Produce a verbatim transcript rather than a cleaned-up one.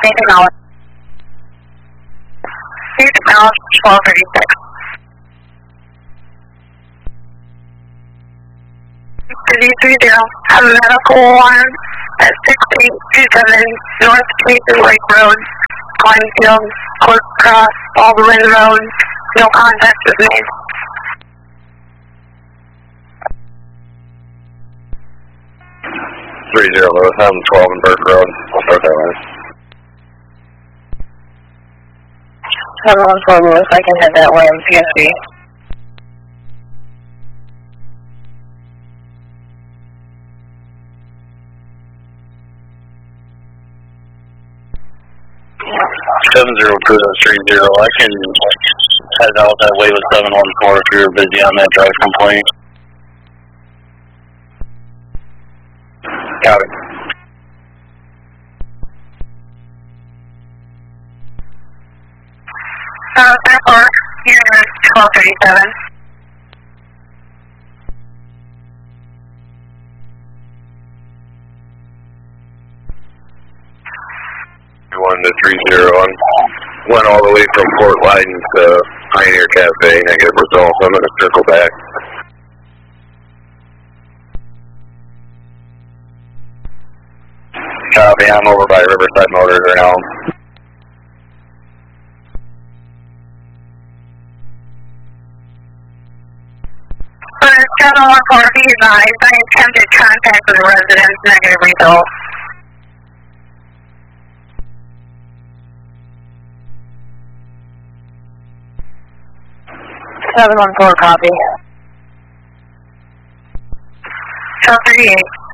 anything else. Please acknowledge twelve thirty-six. three three zero, have a medical alarm at six eight two seven North Mason Lake Road, Kleinfield, Court Cross, Baldwin Road. No contact was made. three zero Lewis, I'm twelve in Burke Road. I'll start that way. seven one four Lewis, I can head that way, I'm P S B. seven zero Cruise three zero, I can head out that way with seven one four if you're busy on that drive complaint. Got it. Uh, four, you're twelve thirty-seven. one to three zero, I went all the way from Fort Lyden to Pioneer Cafe, negative result, so I'm going to circle back. Copy, I'm over by Riverside Motors right now. seven one four, be advised, I attempted contact with the residents, negative result. seven one four, copy. twelve thirty-eight.